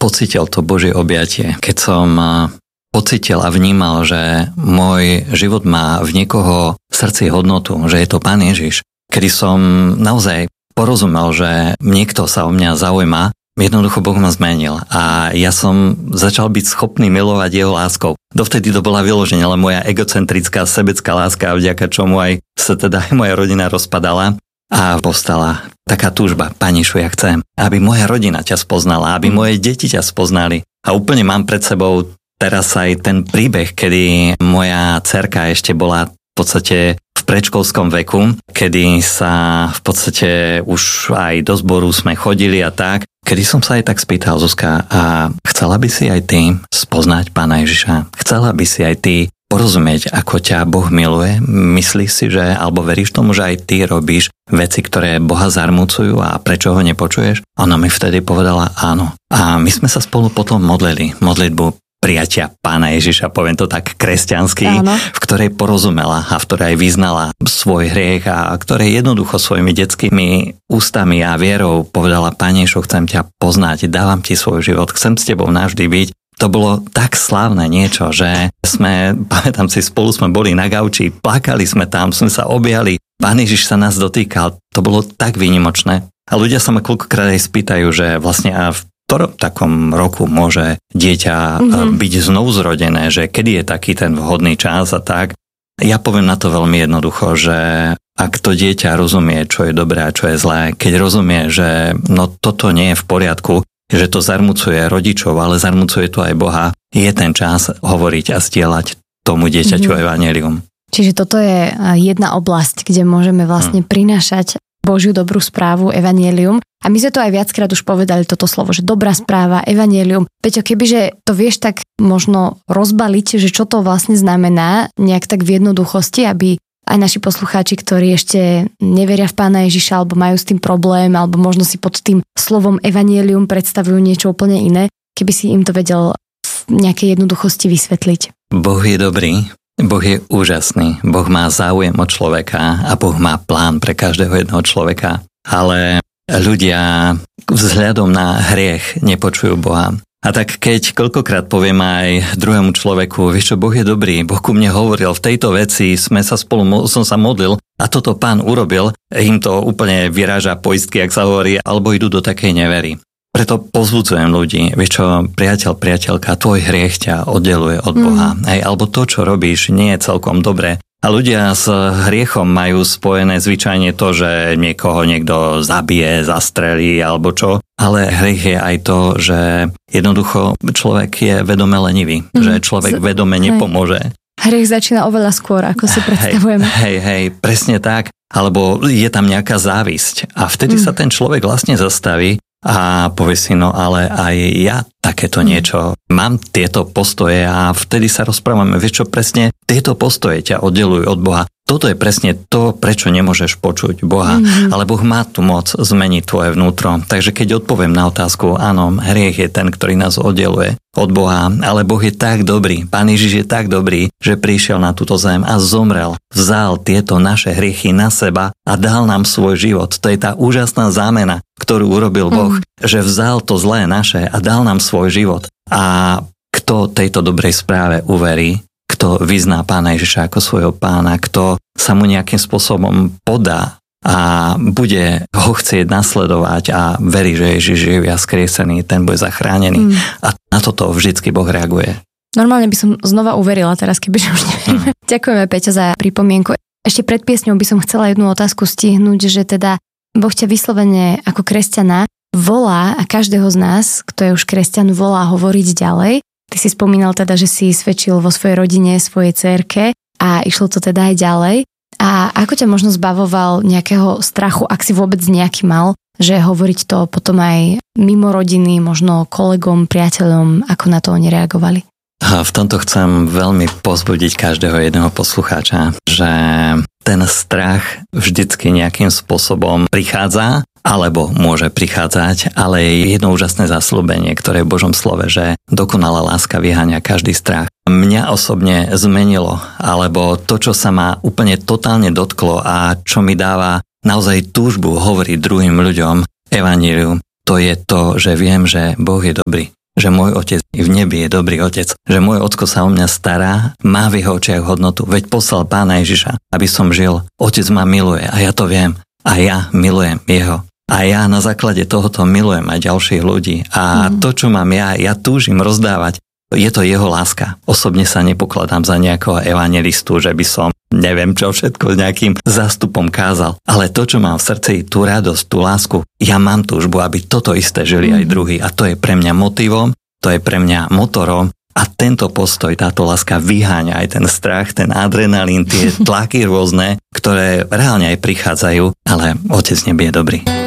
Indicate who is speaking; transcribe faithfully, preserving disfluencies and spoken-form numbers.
Speaker 1: pocitil to Božie objatie, keď som pocitil a vnímal, že môj život má v niekoho v srdci hodnotu, že je to Pán Ježiš, kedy som naozaj porozumel, že niekto sa o mňa zaujíma, jednoducho Boh ma zmenil a ja som začal byť schopný milovať jeho láskou. Dovtedy to bola vyloženie, ale moja egocentrická, sebecká láska, vďaka čomu aj sa teda aj moja rodina rozpadala a postala taká túžba, Pánišu, ja chcem, aby moja rodina ťa spoznala, aby moje deti ťa spoznali. A úplne mám pred sebou teraz aj ten príbeh, kedy moja dcerka ešte bola v podstate v predškolskom veku, kedy sa v podstate už aj do zboru sme chodili a tak, kedy som sa aj tak spýtal, Zuzka, a chcela by si aj ty spoznať Pána Ježiša? Chcela by si aj ty porozumieť, ako ťa Boh miluje? Myslíš si, že, alebo veríš tomu, že aj ty robíš veci, ktoré Boha zarmúcujú a prečo ho nepočuješ? Ona mi vtedy povedala áno. A my sme sa spolu potom modlili, modlitbu prijatia Pána Ježiša, poviem to tak kresťansky, áno, v ktorej porozumela a v ktorej aj vyznala svoj hriech a ktorej jednoducho svojimi detskými ústami a vierou povedala: Pane Ježišu, chcem ťa poznať, dávam ti svoj život, chcem s tebou navždy byť. To bolo tak slávne niečo, že sme, pamätám si, spolu sme boli na gauči, plakali sme tam, sme sa objali, Pán Ježiš sa nás dotýkal, to bolo tak výnimočné. A ľudia sa ma koľkokrát aj spýtajú, že vlastne a v ktorom takom roku môže dieťa mm-hmm. byť znovuzrodené, že kedy je taký ten vhodný čas a tak. Ja poviem na to veľmi jednoducho, že ak to dieťa rozumie, čo je dobré a čo je zlé, keď rozumie, že no toto nie je v poriadku, že to zarmucuje rodičov, ale zarmucuje to aj Boha, je ten čas hovoriť a zdieľať tomu dieťaťu mm-hmm. evanjelium. Čiže toto je jedna oblasť, kde môžeme vlastne mm. prinášať Božiu dobrú správu, evanjelium. A my sme to aj viackrát už povedali toto slovo, že dobrá správa, evanjelium. Peťo, kebyže to vieš tak možno rozbaliť, že čo to vlastne znamená, nejak tak v jednoduchosti, aby aj naši poslucháči, ktorí ešte neveria v Pána Ježiša, alebo majú s tým problém, alebo možno si pod tým slovom evanjelium predstavujú niečo úplne iné, keby si im to vedel v nejakej jednoduchosti vysvetliť. Boh je dobrý. Boh je úžasný, Boh má záujem od človeka a Boh má plán pre každého jedného človeka, ale ľudia vzhľadom na hriech nepočujú Boha. A tak keď koľkokrát poviem aj druhému človeku, vieš čo, Boh je dobrý, Boh ku mne hovoril, v tejto veci sme sa spolu, som sa modlil a toto Pán urobil, im to úplne vyráža poistky, ak sa hovorí, alebo idú do takej nevery. Preto povzbudzujem ľudí, vieš čo, priateľ, priateľka, tvoj hriech ťa oddeluje od Boha. Mm. Hej, alebo to, čo robíš, nie je celkom dobré. A ľudia s hriechom majú spojené zvyčajne to, že niekoho niekto zabije, zastrelí alebo čo. Ale hriech je aj to, že jednoducho človek je vedome lenivý, mm. že človek Z... vedome nepomôže. Hriech začína oveľa skôr, ako si predstavujeme. Hej, hej, presne tak. Alebo je tam nejaká závisť. A vtedy mm. sa ten človek vlastne zastaví a povie si, no ale aj ja takéto niečo, mám tieto postoje a vtedy sa rozprávame, vieš čo, presne tieto postoje ťa oddelujú od Boha. Toto je presne to, prečo nemôžeš počuť Boha, mm-hmm. ale Boh má tu moc zmeniť tvoje vnútro. Takže keď odpoviem na otázku, áno, hriech je ten, ktorý nás oddeluje od Boha, ale Boh je tak dobrý, Pán Ježiš je tak dobrý, že prišiel na túto zem a zomrel, vzal tieto naše hriechy na seba a dal nám svoj život. To je tá úžasná zámena, ktorú urobil Boh, mm. že vzal to zlé naše a dal nám svoj život. A kto tejto dobrej správe uverí, kto vyzná Pána Ježiša ako svojho pána, kto sa mu nejakým spôsobom podá a bude ho chcieť nasledovať a verí, že Ježiš je vzkriesený, ten bude zachránený. Mm. A na toto vždycky Boh reaguje. Normálne by som znova uverila teraz, kebyže už neveríme. Mm. Ďakujeme, Peťo, za pripomienku. Ešte pred piesňou by som chcela jednu otázku stihnúť, že teda Boh ťa vyslovene ako kresťana volá a každého z nás, kto je už kresťan, volá hovoriť ďalej. Ty si spomínal teda, že si svedčil vo svojej rodine, svojej dcérke a išlo to teda aj ďalej. A ako ťa možno zbavoval nejakého strachu, ak si vôbec nejaký mal, že hovoriť to potom aj mimo rodiny, možno kolegom, priateľom, ako na to oni reagovali? A v tomto chcem veľmi povzbudiť každého jedného poslucháča, že ten strach vždycky nejakým spôsobom prichádza, alebo môže prichádzať, ale je jedno úžasné zasľúbenie, ktoré je v Božom slove, že dokonalá láska vyháňa každý strach. Mňa osobne zmenilo, alebo to, čo sa ma úplne totálne dotklo a čo mi dáva naozaj túžbu hovoriť druhým ľuďom evanjelium, to je to, že viem, že Boh je dobrý. že môj otec v nebi je dobrý otec, že môj ocko sa o mňa stará, má v jeho očiach hodnotu, veď poslal Pána Ježiša, aby som žil. Otec ma miluje a ja to viem a ja milujem jeho. A ja na základe tohoto milujem aj ďalších ľudí a mm. to, čo mám ja, ja túžim rozdávať. Je to jeho láska. Osobne sa nepokladám za nejakého evangelistu, že by som neviem čo všetko nejakým zástupom kázal. Ale to, čo mám v srdci, tú radosť, tú lásku, ja mám túžbu, aby toto isté žili aj druhí. A to je pre mňa motivom, to je pre mňa motorom. A tento postoj, táto láska vyháňa aj ten strach, ten adrenalín, tie tlaky rôzne, ktoré reálne aj prichádzajú, ale Otec nebie dobrý.